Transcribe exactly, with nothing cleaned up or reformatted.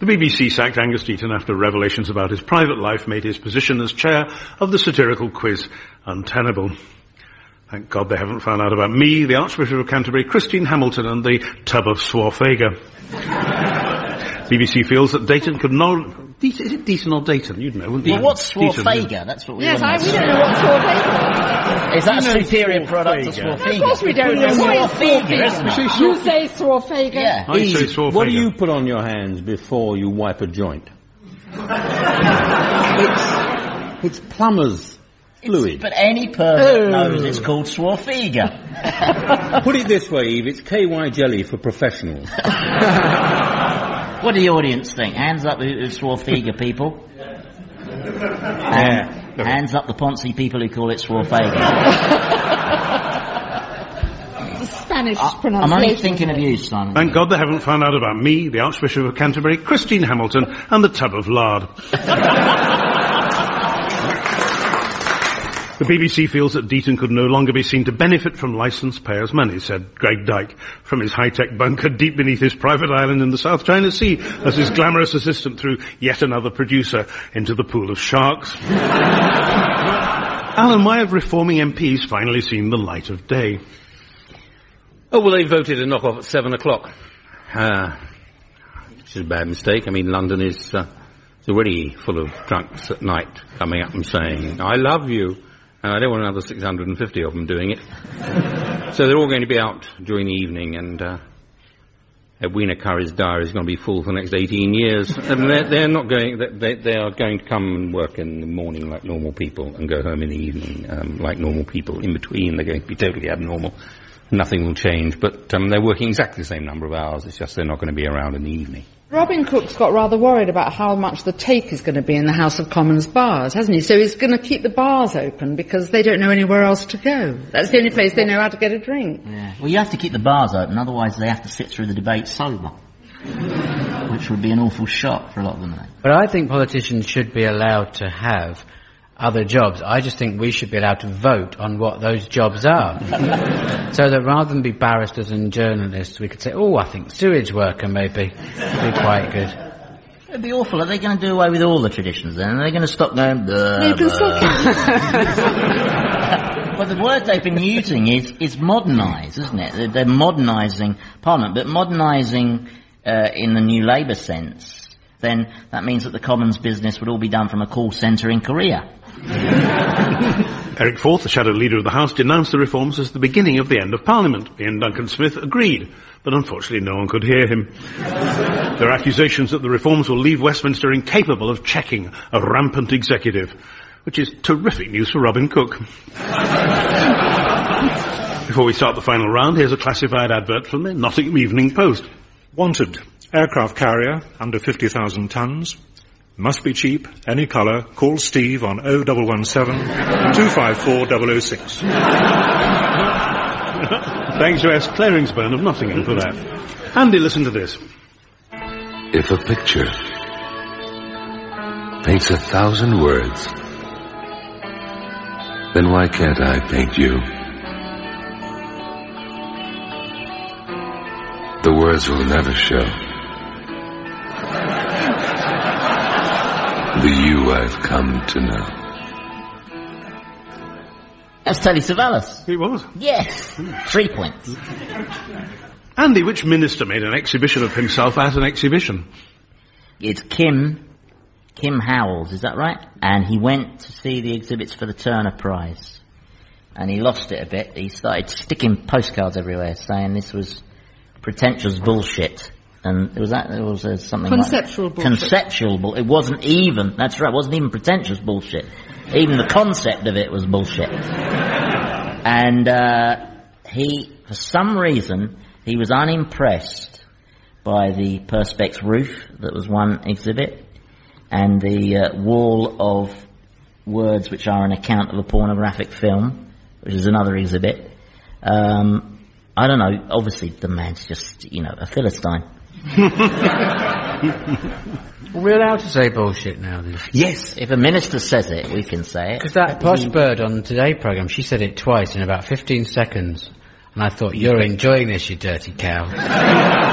The B B C sacked Angus Deaton after revelations about his private life made his position as chair of the satirical quiz untenable. Thank God they haven't found out about me, the Archbishop of Canterbury, Christine Hamilton and the tub of Swarfega. B B C feels that Dayton could no... Is it Deaton or Dayton? You'd know, wouldn't you? Well, what's Swarfega? That's what we yes, want I, to we don't know what Swarfega is. Is that a superior product to Swarfega? Of course we don't know. Swarfega, isn't it? You say Swarfega. Yeah. I say Swarfega. What do you put on your hands before you wipe a joint? it's, it's plumber's fluid. It's, but any person knows it's called Swarfega. Put it this way, Eve, it's K Y jelly for professionals. What do the audience think? Hands up, who Swarfega people. Yeah. Um, hands up the Ponzi people who call it Swarfega. The Spanish I, pronunciation. I'm only thinking of you, Simon. Thank God they haven't found out about me, the Archbishop of Canterbury, Christine Hamilton and the tub of lard. The B B C feels that Deaton could no longer be seen to benefit from licence payers' money, said Greg Dyke, from his high-tech bunker deep beneath his private island in the South China Sea, as his glamorous assistant threw yet another producer into the pool of sharks. Alan, why have reforming M Ps finally seen the light of day? Oh, well, they voted a knock-off at seven o'clock. Uh, which is a bad mistake. I mean, London is uh, it's already full of drunks at night coming up and saying, I love you. And I don't want another six hundred fifty of them doing it. So they're all going to be out during the evening, and uh, Edwina Curry's diary is going to be full for the next eighteen years. And they're, they're not going, they, they are going to come and work in the morning like normal people and go home in the evening um, like normal people. In between, they're going to be totally abnormal. Nothing will change, but um, they're working exactly the same number of hours. It's just they're not going to be around in the evening. Robin Cook's got rather worried about how much the take is going to be in the House of Commons bars, hasn't he? So he's going to keep the bars open because they don't know anywhere else to go. That's the only place they know how to get a drink. Yeah. Well, you have to keep the bars open, otherwise they have to sit through the debate sober. Which would be an awful shock for a lot of them. But I think politicians should be allowed to have other jobs. I just think we should be allowed to vote on what those jobs are. So that rather than be barristers and journalists, we could say, oh, I think sewage worker maybe would be quite good. It'd be awful. Are they going to do away with all the traditions then? Are they going to stop going... Blah, You can blah. stop. But the word they've been using is, is modernise, isn't it? They're, they're modernising Parliament, but modernising uh, in the New Labour sense, then that means that the Commons business would all be done from a call centre in Korea. Eric Forth, the shadow leader of the House, denounced the reforms as the beginning of the end of Parliament. Ian Duncan Smith agreed, but unfortunately no one could hear him. There are accusations that the reforms will leave Westminster incapable of checking a rampant executive, which is terrific news for Robin Cook. Before we start the final round, here's a classified advert from the Nottingham Evening Post. Wanted, aircraft carrier, under fifty thousand tons. Must be cheap, any colour. Call Steve on oh one one seven, two five four double oh six. Thanks to S. Claringsburn of Nottingham for that. Andy, listen to this. If a picture paints a thousand words, then why can't I paint you? The words will never show the you I've come to know. That's Telly Savalas. It was. Yes. Three points. Andy, which minister made an exhibition of himself at an exhibition? It's Kim, Kim Howells, is that right? And he went to see the exhibits for the Turner Prize. And he lost it a bit. He started sticking postcards everywhere saying this was pretentious bullshit. And it was that, it was uh, something Conceptual like... bullshit. Conceptual bullshit. It wasn't even, that's right, it wasn't even pretentious bullshit. Even the concept of it was bullshit. And uh, he, for some reason, he was unimpressed by the Perspex roof that was one exhibit, and the uh, wall of words which are an account of a pornographic film, which is another exhibit. Um, I don't know, obviously the man's just, you know, a Philistine. Are we allowed to say bullshit now then? Yes. If a minister says it, we can say it. Because that posh bird on the Today programme, she said it twice in about fifteen seconds. And I thought, you're enjoying this, you dirty cow.